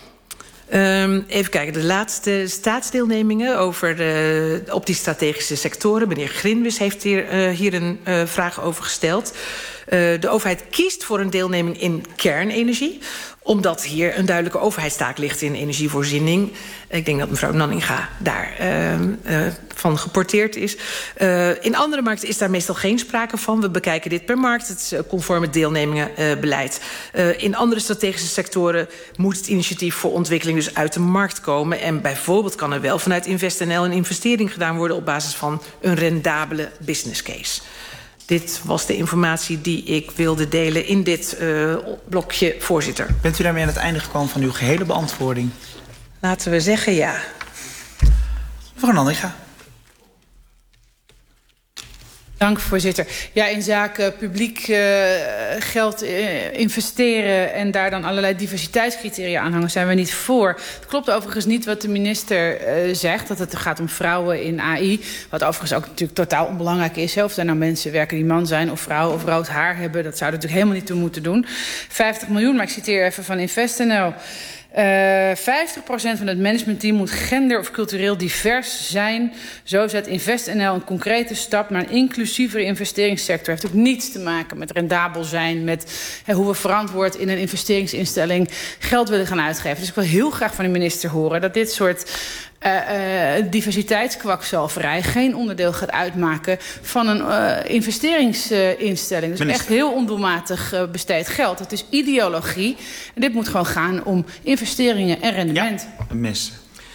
Um, even kijken, de laatste staatsdeelnemingen over de, op die strategische sectoren. Meneer Grinwis heeft hier, uh, hier een uh, vraag over gesteld. Uh, de overheid kiest voor een deelneming in kernenergie, omdat hier een duidelijke overheidstaak ligt in energievoorziening. Ik denk dat mevrouw Nanninga daar uh, uh, van geporteerd is. Uh, in andere markten is daar meestal geen sprake van. We bekijken dit per markt, het uh, conforme deelnemingenbeleid. Uh, in andere strategische sectoren moet het initiatief voor ontwikkeling dus uit de markt komen. En bijvoorbeeld kan er wel vanuit InvestNL een investering gedaan worden op basis van een rendabele business case. Dit was de informatie die ik wilde delen in dit uh, blokje, voorzitter. Bent u daarmee aan het einde gekomen van uw gehele beantwoording? Laten we zeggen ja. Mevrouw Nanninga. Dank, voorzitter. Ja, in zaken publiek uh, geld uh, investeren en daar dan allerlei diversiteitscriteria aan hangen, zijn we niet voor. Het klopt overigens niet wat de minister uh, zegt, dat het gaat om vrouwen in A I. Wat overigens ook natuurlijk totaal onbelangrijk is. Of er nou mensen werken die man zijn of vrouw of rood haar hebben, dat zou er natuurlijk helemaal niet toe moeten doen. vijftig miljoen, maar ik citeer even van InvestNL. Uh, vijftig procent van het managementteam moet gender- of cultureel divers zijn. Zo zet InvestNL een concrete stap naar een inclusievere investeringssector. Het heeft ook niets te maken met rendabel zijn, met he, hoe we verantwoord in een investeringsinstelling geld willen gaan uitgeven. Dus ik wil heel graag van de minister horen dat dit soort Uh, uh, diversiteitskwakzalverij geen onderdeel gaat uitmaken van een uh, investeringsinstelling. Dus minister. Echt heel ondoelmatig uh, besteed geld. Het is ideologie. En dit moet gewoon gaan om investeringen en rendement. Ja, minister.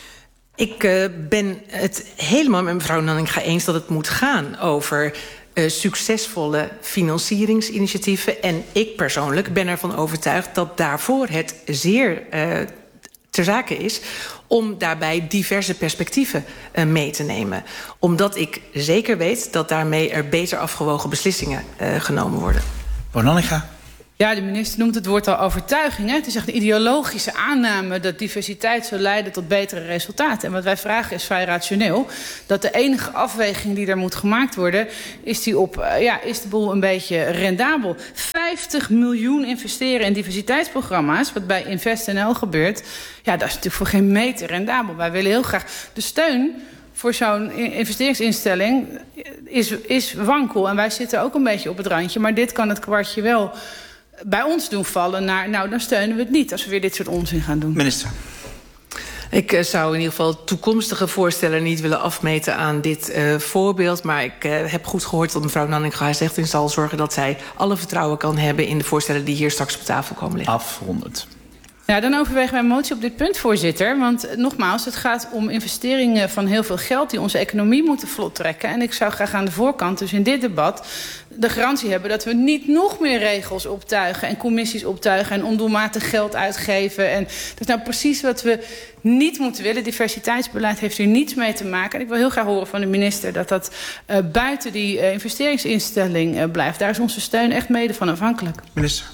Ik uh, ben het helemaal met mevrouw Nanninga eens dat het moet gaan over Uh, succesvolle financieringsinitiatieven. En ik persoonlijk ben ervan overtuigd dat daarvoor het zeer uh, ter zake is om daarbij diverse perspectieven uh, mee te nemen. Omdat ik zeker weet dat daarmee er beter afgewogen beslissingen uh, genomen worden. Nanninga. Ja, de minister noemt het woord al overtuiging. Hè? Het is echt een ideologische aanname dat diversiteit zou leiden tot betere resultaten. En wat wij vragen is vrij rationeel. Dat de enige afweging die er moet gemaakt worden, is die op, uh, ja, is de boel een beetje rendabel. vijftig miljoen investeren in diversiteitsprogramma's, wat bij InvestNL gebeurt, ja, dat is natuurlijk voor geen meter rendabel. Wij willen heel graag de steun voor zo'n investeringsinstelling is, is wankel. En wij zitten ook een beetje op het randje. Maar dit kan het kwartje wel bij ons doen vallen naar, nou, dan steunen we het niet als we weer dit soort onzin gaan doen. Minister. Ik uh, zou in ieder geval toekomstige voorstellen niet willen afmeten aan dit uh, voorbeeld. Maar ik uh, heb goed gehoord wat mevrouw Nanninga zegt en zal zorgen dat zij alle vertrouwen kan hebben in de voorstellen die hier straks op tafel komen liggen. Afrondend. Ja, dan overwegen wij een motie op dit punt, voorzitter. Want nogmaals, het gaat om investeringen van heel veel geld die onze economie moeten vlot trekken. En ik zou graag aan de voorkant, dus in dit debat, de garantie hebben dat we niet nog meer regels optuigen en commissies optuigen en ondoelmatig geld uitgeven. En dat is nou precies wat we niet moeten willen. Diversiteitsbeleid heeft hier niets mee te maken. En ik wil heel graag horen van de minister dat dat uh, buiten die uh, investeringsinstelling uh, blijft. Daar is onze steun echt mede van afhankelijk. Minister.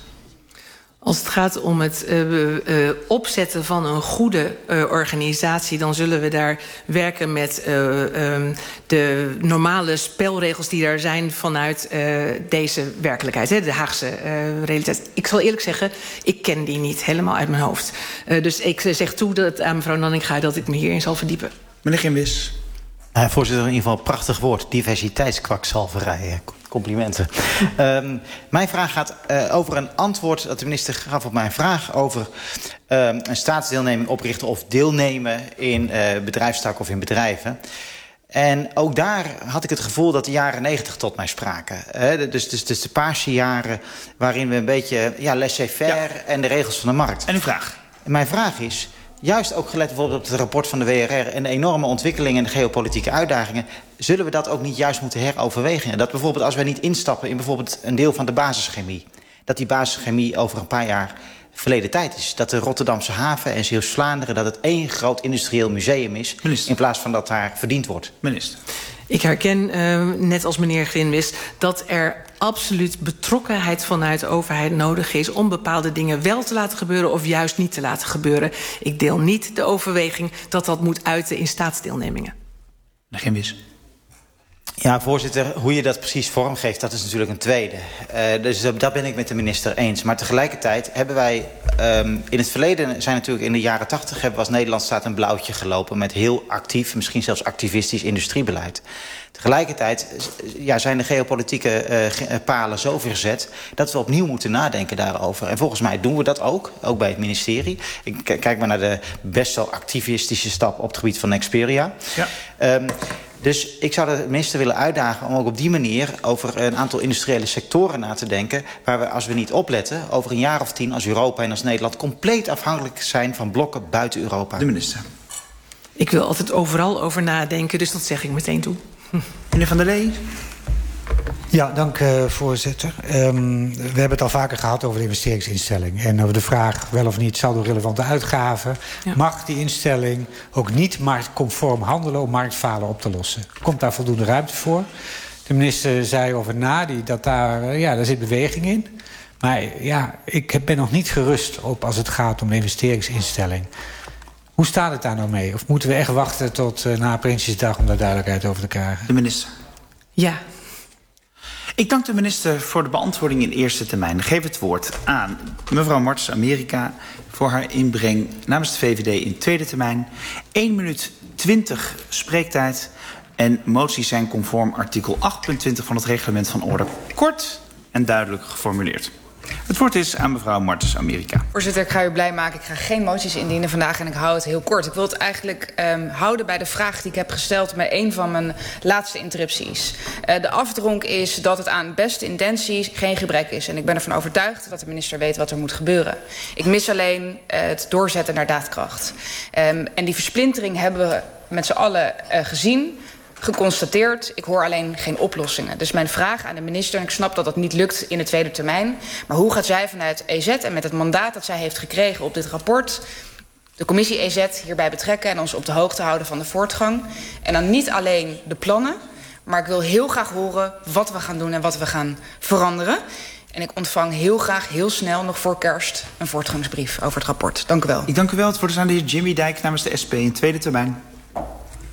Als het gaat om het uh, uh, opzetten van een goede uh, organisatie, dan zullen we daar werken met uh, um, de normale spelregels die er zijn vanuit uh, deze werkelijkheid, hè, de Haagse uh, realiteit. Ik zal eerlijk zeggen, ik ken die niet helemaal uit mijn hoofd. Uh, dus ik zeg toe dat, aan mevrouw Nanninga dat ik me hierin zal verdiepen. Meneer Ginwis. Uh, voorzitter, in ieder geval een prachtig woord. Diversiteitskwakzalverij. Complimenten. um, mijn vraag gaat uh, over een antwoord dat de minister gaf op mijn vraag over um, een staatsdeelneming oprichten of deelnemen in uh, bedrijfstakken of in bedrijven. En ook daar had ik het gevoel dat de jaren negentig tot mij spraken. Uh, dus, dus, dus de paarse jaren waarin we een beetje ja, laissez-faire ja. en de regels van de markt. En uw vraag? En mijn vraag is, juist ook gelet bijvoorbeeld op het rapport van de W R R en de enorme ontwikkelingen en de geopolitieke uitdagingen, zullen we dat ook niet juist moeten heroverwegen? Dat bijvoorbeeld als wij niet instappen in bijvoorbeeld een deel van de basischemie, dat die basischemie over een paar jaar verleden tijd is. Dat de Rotterdamse haven en Zeeuws-Vlaanderen, dat het één groot industrieel museum is, minister, in plaats van dat daar verdiend wordt. Minister. Ik herken, uh, net als meneer Ginwis, dat er absoluut betrokkenheid vanuit de overheid nodig is om bepaalde dingen wel te laten gebeuren of juist niet te laten gebeuren. Ik deel niet de overweging dat dat moet uiten in staatsdeelnemingen. Meneer Ginwis. Ja, voorzitter, hoe je dat precies vormgeeft, dat is natuurlijk een tweede. Uh, dus dat ben ik met de minister eens. Maar tegelijkertijd hebben wij um, in het verleden, zijn natuurlijk in de jaren tachtig, hebben we als Nederland staat een blauwtje gelopen met heel actief, misschien zelfs activistisch industriebeleid. Tegelijkertijd ja, zijn de geopolitieke uh, palen zo verzet dat we opnieuw moeten nadenken daarover. En volgens mij doen we dat ook, ook bij het ministerie. Ik kijk maar naar de best wel activistische stap op het gebied van Nexperia. Ja. Um, Dus ik zou de minister willen uitdagen om ook op die manier over een aantal industriële sectoren na te denken, waar we, als we niet opletten, over een jaar of tien als Europa en als Nederland compleet afhankelijk zijn van blokken buiten Europa. De minister. Ik wil altijd overal over nadenken, dus dat zeg ik meteen toe. Meneer Van der Lee. Ja, dank uh, voorzitter. Um, we hebben het al vaker gehad over de investeringsinstelling. En over de vraag wel of niet saldo-relevante uitgaven. Ja. Mag die instelling ook niet marktconform handelen om marktfalen op te lossen? Komt daar voldoende ruimte voor? De minister zei over Nadi dat daar, ja, daar zit beweging in. Maar ja, ik ben nog niet gerust op als het gaat om de investeringsinstelling. Hoe staat het daar nou mee? Of moeten we echt wachten tot uh, na Prinsjesdag om daar duidelijkheid over te krijgen? De minister. Ja. Ik dank de minister voor de beantwoording in eerste termijn. Ik geef het woord aan mevrouw Martens Amerika voor haar inbreng namens de V V D in tweede termijn. één minuut twintig spreektijd. En moties zijn conform artikel acht punt twintig van het reglement van orde kort en duidelijk geformuleerd. Het woord is aan mevrouw Martens Amerika. Voorzitter, ik ga u blij maken. Ik ga geen moties indienen vandaag en ik hou het heel kort. Ik wil het eigenlijk um, houden bij de vraag die ik heb gesteld bij een van mijn laatste interrupties. Uh, de afdronk is dat het aan beste intenties geen gebrek is. En ik ben ervan overtuigd dat de minister weet wat er moet gebeuren. Ik mis alleen uh, het doorzetten naar daadkracht. Um, en die versplintering hebben we met z'n allen uh, gezien. Geconstateerd. Ik hoor alleen geen oplossingen. Dus mijn vraag aan de minister, en ik snap dat dat niet lukt in de tweede termijn, maar hoe gaat zij vanuit E Z en met het mandaat dat zij heeft gekregen op dit rapport de commissie E Z hierbij betrekken en ons op de hoogte houden van de voortgang? En dan niet alleen de plannen, maar ik wil heel graag horen wat we gaan doen en wat we gaan veranderen. En ik ontvang heel graag heel snel, nog voor kerst, een voortgangsbrief over het rapport. Dank u wel. Ik dank u wel. Het woord is aan de heer Jimmy Dijk namens de S P in tweede termijn.